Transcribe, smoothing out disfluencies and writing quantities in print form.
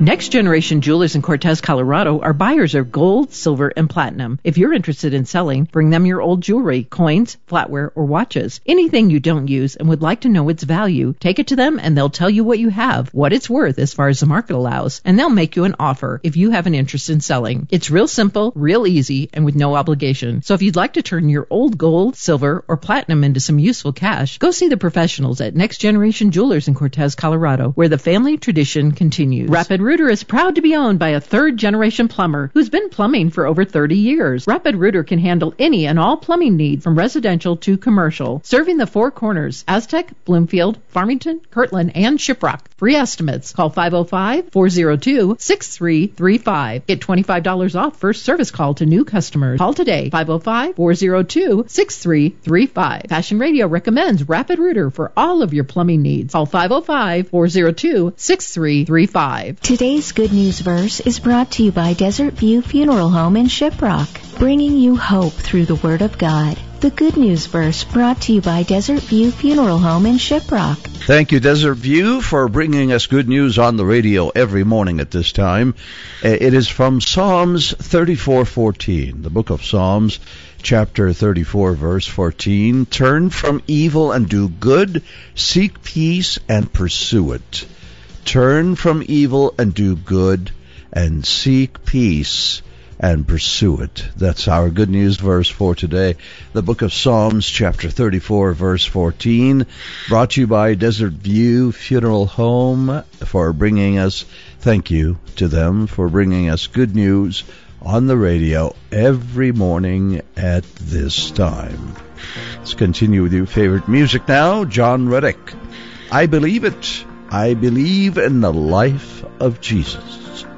Next Generation Jewelers in Cortez, Colorado are buyers of gold, silver, and platinum. If you're interested in selling, bring them your old jewelry, coins, flatware, or watches. Anything you don't use and would like to know its value, take it to them and they'll tell you what you have, what it's worth as far as the market allows, and they'll make you an offer if you have an interest in selling. It's real simple, real easy, and with no obligation. So if you'd like to turn your old gold, silver, or platinum into some useful cash, go see the professionals at Next Generation Jewelers in Cortez, Colorado, where the family tradition continues. Rapid Rooter is proud to be owned by a third-generation plumber who's been plumbing for over 30 years. Rapid Rooter can handle any and all plumbing needs from residential to commercial, serving the four corners: Aztec, Bloomfield, Farmington, Kirtland, and Shiprock. Free estimates. Call 505-402-6335. Get $25 off first service call to new customers. Call today, 505-402-6335. Fashion Radio recommends Rapid Rooter for all of your plumbing needs. Call 505-402-6335. Today's Good News verse is brought to you by Desert View Funeral Home in Shiprock, bringing you hope through the Word of God. The Good News verse brought to you by Desert View Funeral Home in Shiprock. Thank you, Desert View, for bringing us good news on the radio every morning at this time. It is from Psalms 34:14, the book of Psalms, chapter 34, verse 14. Turn from evil and do good, seek peace and pursue it. Turn from evil and do good, and seek peace and pursue it. That's our good news verse for today. The book of Psalms, chapter 34, verse 14, brought to you by Desert View Funeral Home for bringing us, thank you to them for bringing us good news on the radio every morning at this time. Let's continue with your favorite music now. John Reddick, I Believe It. I believe in the life of Jesus.